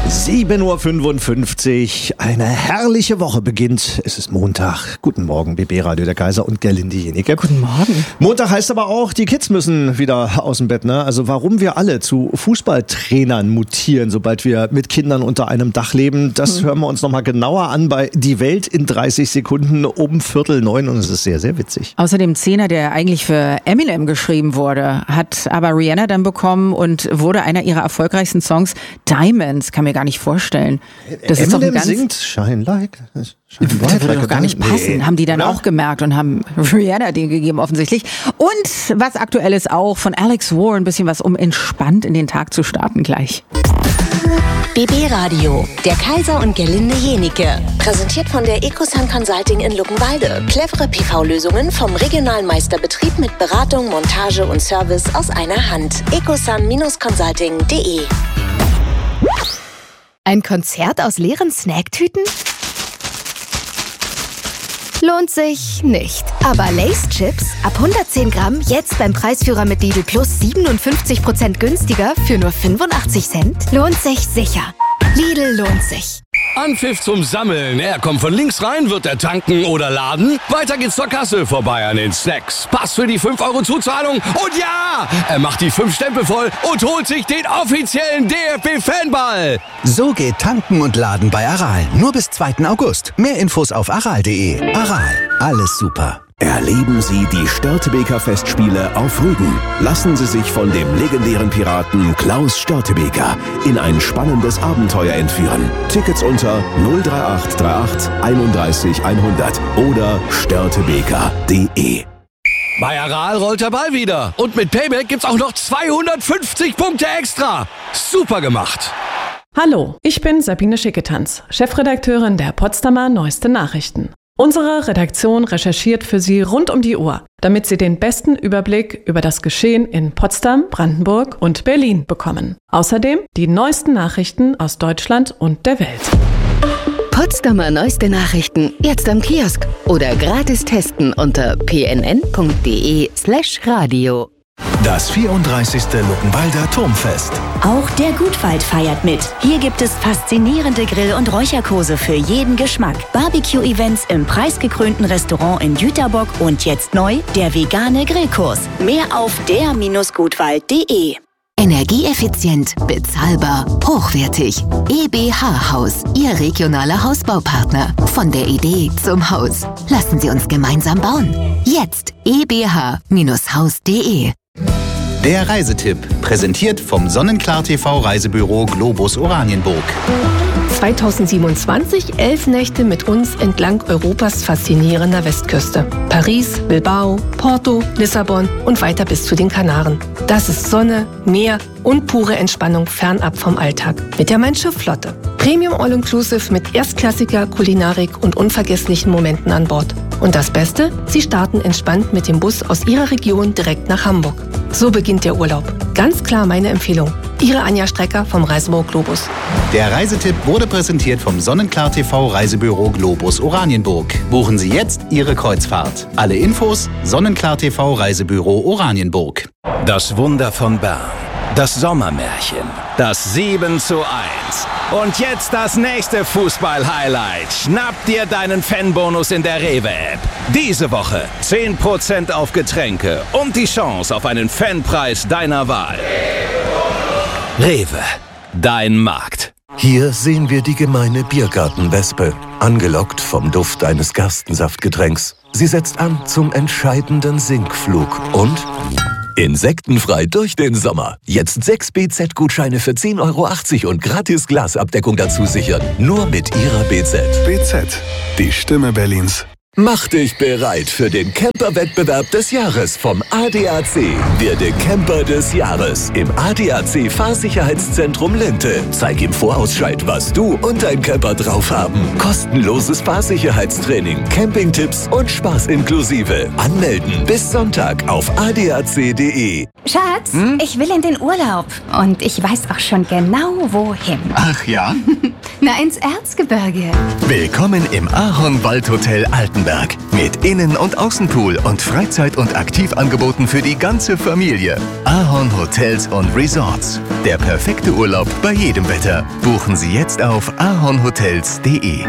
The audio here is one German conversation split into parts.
7.55 Uhr, eine herrliche Woche beginnt. Es ist Montag. Guten Morgen, BB Radio der Kaiser und Gerlinde Jenike. Guten Morgen. Montag heißt aber auch, die Kids müssen wieder aus dem Bett, ne? Also warum wir alle zu Fußballtrainern mutieren, sobald wir mit Kindern unter einem Dach leben, das hören wir uns nochmal genauer an bei Die Welt in 30 Sekunden um 8:45 und es ist sehr, sehr witzig. Außerdem Zehner, der eigentlich für Eminem geschrieben wurde, hat aber Rihanna dann bekommen und wurde einer ihrer erfolgreichsten Songs Diamonds. Kann mir gar nicht vorstellen. Das ist doch ein ganz singt Shine Like. Das würde doch gar nicht passen. Haben die dann auch gemerkt und haben Rihanna den gegeben offensichtlich. Und was aktuell ist auch von Alex War, ein bisschen was, um entspannt in den Tag zu starten gleich. BB Radio, der Kaiser und Gerlinde Jenike. Präsentiert von der Ecosun Consulting in Luckenwalde. Clevere PV-Lösungen vom regionalen Meisterbetrieb mit Beratung, Montage und Service aus einer Hand. ecosun-consulting.de. Ein Konzert aus leeren Snacktüten? Lohnt sich nicht. Aber Lay's Chips ab 110 Gramm jetzt beim Preisführer mit Lidl Plus 57% günstiger für nur 85 Cent? Lohnt sich sicher. Lidl lohnt sich. Anpfiff zum Sammeln. Er kommt von links rein, wird er tanken oder laden. Weiter geht's zur Kasse, vorbei an den Snacks. Pass für die 5 € Zuzahlung und ja! Er macht die 5 Stempel voll und holt sich den offiziellen DFB-Fanball. So geht Tanken und Laden bei Aral. Nur bis 2. August. Mehr Infos auf aral.de. Aral. Alles super. Erleben Sie die Störtebeker Festspiele auf Rügen. Lassen Sie sich von dem legendären Piraten Klaus Störtebeker in ein spannendes Abenteuer entführen. Tickets unter 03838 31 100 oder störtebeker.de. Bei Aral rollt der Ball wieder. Und mit Payback gibt's auch noch 250 Punkte extra. Super gemacht. Hallo, ich bin Sabine Schicketanz, Chefredakteurin der Potsdamer Neueste Nachrichten. Unsere Redaktion recherchiert für Sie rund um die Uhr, damit Sie den besten Überblick über das Geschehen in Potsdam, Brandenburg und Berlin bekommen. Außerdem die neuesten Nachrichten aus Deutschland und der Welt. Potsdamer Neueste Nachrichten jetzt am Kiosk oder gratis testen unter pnn.de/radio. Das 34. Luckenwalder Turmfest. Auch der Gutwald feiert mit. Hier gibt es faszinierende Grill- und Räucherkurse für jeden Geschmack. Barbecue-Events im preisgekrönten Restaurant in Jüterbock und jetzt neu der vegane Grillkurs. Mehr auf der-gutwald.de. Energieeffizient, bezahlbar, hochwertig. EBH Haus, Ihr regionaler Hausbaupartner. Von der Idee zum Haus. Lassen Sie uns gemeinsam bauen. Jetzt ebh-haus.de. Der Reisetipp, präsentiert vom Sonnenklar TV Reisebüro Globus Oranienburg. 2027 11 Nächte mit uns entlang Europas faszinierender Westküste. Paris, Bilbao, Porto, Lissabon und weiter bis zu den Kanaren. Das ist Sonne, Meer und pure Entspannung fernab vom Alltag. Mit der Mein-Schiff-Flotte. Premium All-Inclusive mit erstklassiger Kulinarik und unvergesslichen Momenten an Bord. Und das Beste? Sie starten entspannt mit dem Bus aus Ihrer Region direkt nach Hamburg. So beginnt der Urlaub. Ganz klar meine Empfehlung. Ihre Anja Strecker vom Reisebüro Globus. Der Reisetipp wurde präsentiert vom Sonnenklar TV Reisebüro Globus Oranienburg. Buchen Sie jetzt Ihre Kreuzfahrt. Alle Infos Sonnenklar TV Reisebüro Oranienburg. Das Wunder von Bern. Das Sommermärchen. Das 7:1. Und jetzt das nächste Fußball-Highlight. Schnapp dir deinen Fanbonus in der Rewe-App. Diese Woche 10% auf Getränke und die Chance auf einen Fanpreis deiner Wahl. Rewe, dein Markt. Hier sehen wir die gemeine Biergartenwespe, angelockt vom Duft eines Gerstensaftgetränks. Sie setzt an zum entscheidenden Sinkflug und insektenfrei durch den Sommer. Jetzt 6 BZ-Gutscheine für 10,80 € und gratis Glasabdeckung dazu sichern. Nur mit Ihrer BZ. BZ, die Stimme Berlins. Mach dich bereit für den Camper-Wettbewerb des Jahres vom ADAC. Werde Camper des Jahres im ADAC Fahrsicherheitszentrum Linte. Zeig im Vorausscheid, was du und dein Camper drauf haben. Kostenloses Fahrsicherheitstraining, Campingtipps und Spaß inklusive. Anmelden bis Sonntag auf adac.de. Schatz, ich will in den Urlaub. Und ich weiß auch schon genau, wohin. Ach ja? Na, ins Erzgebirge. Willkommen im Ahornwaldhotel Altenburg. Starnberg. Mit Innen- und Außenpool und Freizeit- und Aktivangeboten für die ganze Familie. Ahorn Hotels und Resorts. Der perfekte Urlaub bei jedem Wetter. Buchen Sie jetzt auf ahornhotels.de.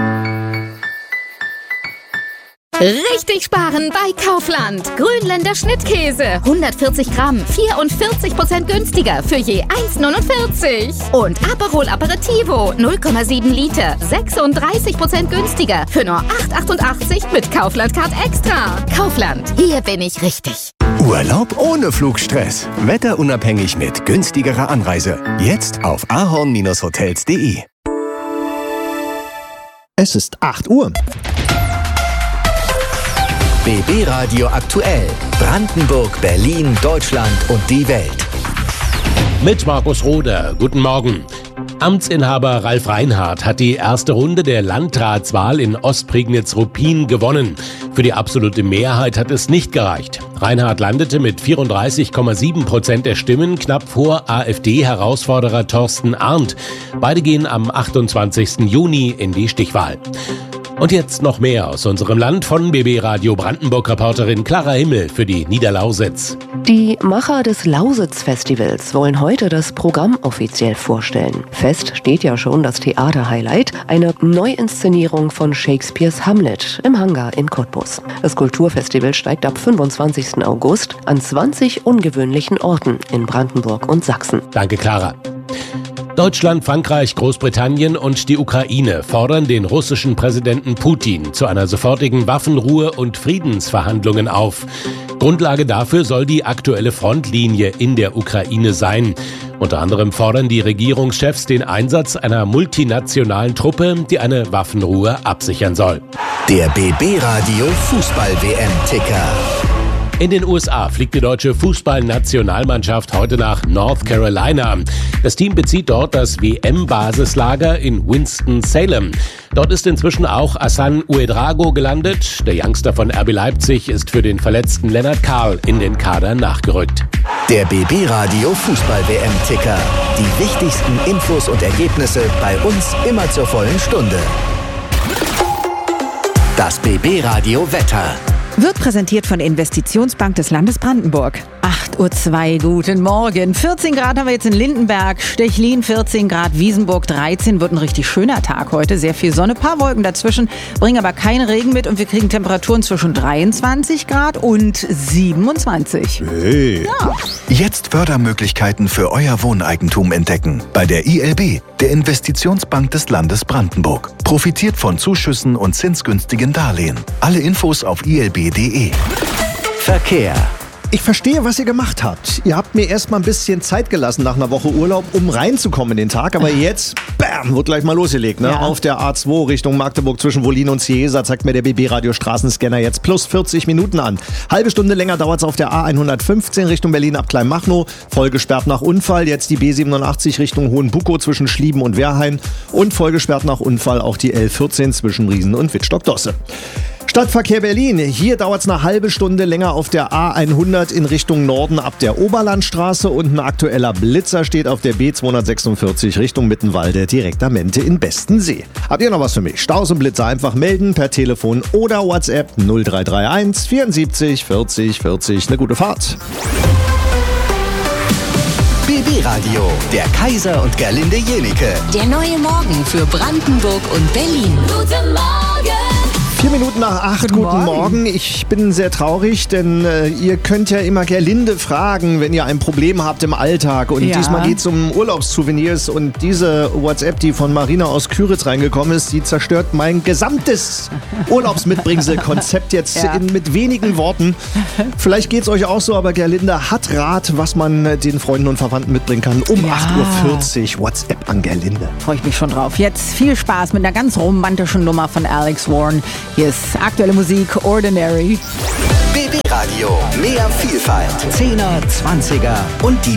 Richtig sparen bei Kaufland. Grünländer Schnittkäse. 140 Gramm, 44% günstiger für je 1,49. Und Aperol Aperitivo, 0,7 Liter, 36% günstiger für nur 8,88 mit Kaufland Card Extra. Kaufland, hier bin ich richtig. Urlaub ohne Flugstress. Wetterunabhängig mit günstigerer Anreise. Jetzt auf ahorn-hotels.de. Es ist 8 Uhr. BB Radio aktuell. Brandenburg, Berlin, Deutschland und die Welt. Mit Markus Roder. Guten Morgen. Amtsinhaber Ralf Reinhardt hat die erste Runde der Landratswahl in Ostprignitz-Ruppin gewonnen. Für die absolute Mehrheit hat es nicht gereicht. Reinhardt landete mit 34,7% der Stimmen knapp vor AfD-Herausforderer Thorsten Arndt. Beide gehen am 28. Juni in die Stichwahl. Und jetzt noch mehr aus unserem Land von BB Radio Brandenburg-Reporterin Clara Himmel für die Niederlausitz. Die Macher des Lausitz-Festivals wollen heute das Programm offiziell vorstellen. Fest steht ja schon das Theater-Highlight, eine Neuinszenierung von Shakespeares Hamlet im Hangar in Cottbus. Das Kulturfestival steigt ab 25. August an 20 ungewöhnlichen Orten in Brandenburg und Sachsen. Danke, Clara. Deutschland, Frankreich, Großbritannien und die Ukraine fordern den russischen Präsidenten Putin zu einer sofortigen Waffenruhe und Friedensverhandlungen auf. Grundlage dafür soll die aktuelle Frontlinie in der Ukraine sein. Unter anderem fordern die Regierungschefs den Einsatz einer multinationalen Truppe, die eine Waffenruhe absichern soll. Der BB Radio Fußball-WM-Ticker. In den USA fliegt die deutsche Fußballnationalmannschaft heute nach North Carolina. Das Team bezieht dort das WM-Basislager in Winston-Salem. Dort ist inzwischen auch Hassan Ouedraogo gelandet. Der Youngster von RB Leipzig ist für den verletzten Lennart Karl in den Kader nachgerückt. Der BB Radio Fußball-WM-Ticker. Die wichtigsten Infos und Ergebnisse bei uns immer zur vollen Stunde. Das BB Radio Wetter. Wird präsentiert von der Investitionsbank des Landes Brandenburg. 8:02 Uhr, guten Morgen. 14 Grad haben wir jetzt in Lindenberg, Stechlin 14 Grad, Wiesenburg 13. Wird ein richtig schöner Tag heute. Sehr viel Sonne, paar Wolken dazwischen, bringen aber keinen Regen mit. Und wir kriegen Temperaturen zwischen 23 Grad und 27. Hey. Ja. Jetzt Fördermöglichkeiten für euer Wohneigentum entdecken. Bei der ILB, der Investitionsbank des Landes Brandenburg. Profitiert von Zuschüssen und zinsgünstigen Darlehen. Alle Infos auf ilb.de. Verkehr. Ich verstehe, was ihr gemacht habt. Ihr habt mir erst mal ein bisschen Zeit gelassen nach einer Woche Urlaub, um reinzukommen in den Tag. Aber jetzt, bam, wird gleich mal losgelegt. Ne? Ja. Auf der A2 Richtung Magdeburg zwischen Wollin und Ciesa zeigt mir der BB-Radio-Straßenscanner jetzt plus 40 Minuten an. Halbe Stunde länger dauert es auf der A115 Richtung Berlin ab Kleinmachnow. Voll gesperrt nach Unfall. Jetzt die B87 Richtung Hohenbuckow zwischen Schlieben und Wehrhain. Und voll gesperrt nach Unfall auch die L14 zwischen Riesen und Wittstock-Dosse. Stadtverkehr Berlin. Hier dauert es eine halbe Stunde länger auf der A100 in Richtung Norden ab der Oberlandstraße und ein aktueller Blitzer steht auf der B246 Richtung Mittenwalde direkt am Ende in Bestensee. Habt ihr noch was für mich? Staus und Blitzer einfach melden per Telefon oder WhatsApp 0331 74 40 40. Eine gute Fahrt. BB Radio, der Kaiser und Gerlinde Jenike. Der neue Morgen für Brandenburg und Berlin. Guten Morgen! 4 Minuten nach 8, guten Morgen. Ich bin sehr traurig, denn ihr könnt ja immer Gerlinde fragen, wenn ihr ein Problem habt im Alltag. Und diesmal geht es um Urlaubssouvenirs. Und diese WhatsApp, die von Marina aus Küritz reingekommen ist, die zerstört mein gesamtes Urlaubsmitbringsel-Konzept jetzt mit wenigen Worten. Vielleicht geht es euch auch so, aber Gerlinde hat Rat, was man den Freunden und Verwandten mitbringen kann. Um 8:40 Uhr WhatsApp an Gerlinde. Freue ich mich schon drauf. Jetzt viel Spaß mit einer ganz romantischen Nummer von Alex Warren. Hier ist aktuelle Musik, Ordinary. BB Radio, mehr Vielfalt, 10er, 20er und die